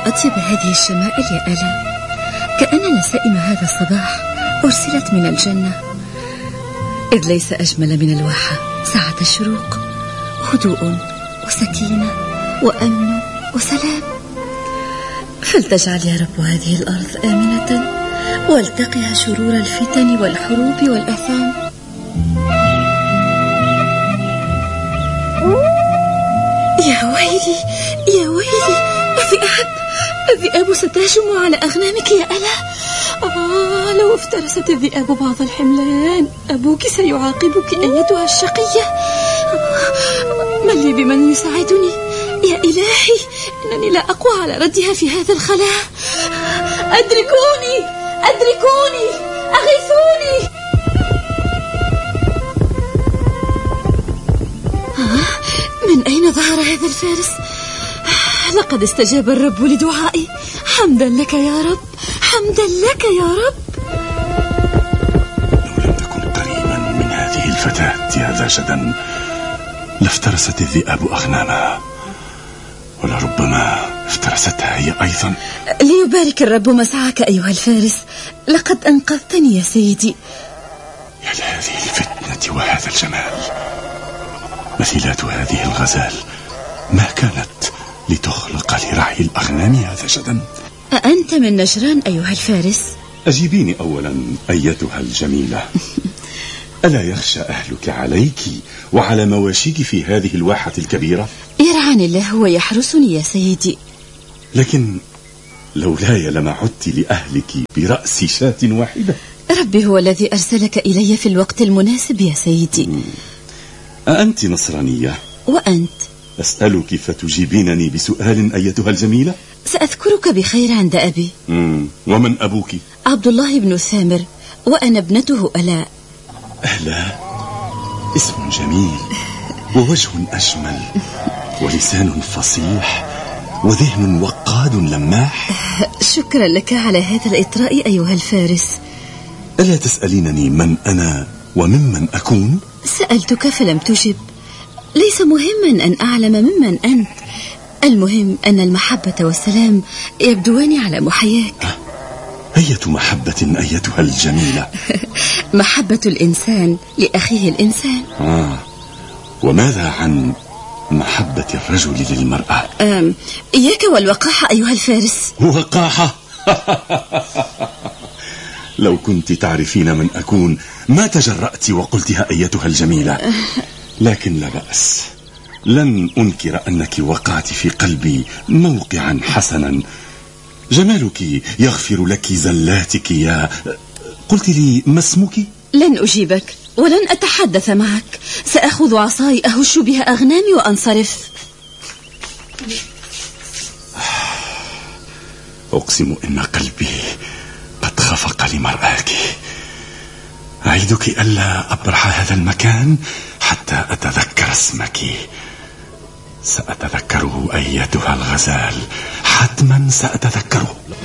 أطيب هذه الشمائل يا ألا، كأن نسائم هذا الصباح أرسلت من الجنة، إذ ليس أجمل من الواحة ساعة الشروق، هدوء وسكينة وأمن وسلام. فلتجعل يا رب هذه الأرض آمنة، والتقها شرور الفتن والحروب والآثام. يا ويلي يا ويلي، الذئاب ستهجم على أغنامك يا ألا. لو افترست الذئاب بعض الحملان أبوك سيعاقبك أيتها الشقية. من لي بمن يساعدني يا إلهي؟ إنني لا أقوى على ردها في هذا الخلاء. أدركوني أغيثوني. من أين ظهر هذا الفارس؟ لقد استجاب الرب لدعائي. حمدا لك يا رب، حمدا لك يا رب. لو لم تكن قريبا من هذه الفتاة يا ذا جدن لافترست الذئاب أغنامها، ولربما افترستها هي أيضا. ليبارك الرب مسعاك أيها الفارس، لقد أنقذتني يا سيدي. يا لهذه الفتنة وهذا الجمال. مثيلات هذه الغزال ما كانت لتخلق لرعي الأغنام يا ذا جدن. أأنت من نجران أيها الفارس؟ أجيبيني أولا أيتها الجميلة. ألا يخشى أهلك عليك وعلى مواشيك في هذه الواحة الكبيرة؟ يرعاني الله ويحرسني يا سيدي. لكن لولاي لما عدت لأهلك برأس شاة واحدة. ربي هو الذي أرسلك إلي في الوقت المناسب يا سيدي. أأنت نصرانية؟ وأنت؟ أسألك فتجيبينني بسؤال أيتها الجميلة. سأذكرك بخير عند أبي. ومن أبوك؟ عبد الله بن الثامر، وأنا ابنته ألاء. ألاء، اسم جميل ووجه أجمل ولسان فصيح وذهن وقاد لماح. شكرا لك على هذا الإطراء أيها الفارس. ألا تسألينني من أنا وممن أكون؟ سألتك فلم تجب. ليس مهما أن أعلم ممن أنت، المهم أن المحبة والسلام يبدوان على محياك. أية محبة أيتها الجميلة؟ محبة الإنسان لأخيه الإنسان. وماذا عن محبة الرجل للمرأة؟ إياك والوقاحة أيها الفارس. وقاحة؟ لو كنت تعرفين من أكون ما تجرأت وقلتها أيتها الجميلة. لكن لا بأس، لن أنكر أنك وقعت في قلبي موقعا حسنا. جمالك يغفر لك زلاتك. يا قلت لي ما اسمك؟ لن أجيبك ولن أتحدث معك. سأخذ عصاي أهش بها أغنامي وأنصرف. أقسم إن قلبي قد خفق لمرآك. أعيدك ألا أبرح هذا المكان حتى أتذكر اسمك. سأتذكره أيتها الغزال، حتما سأتذكره.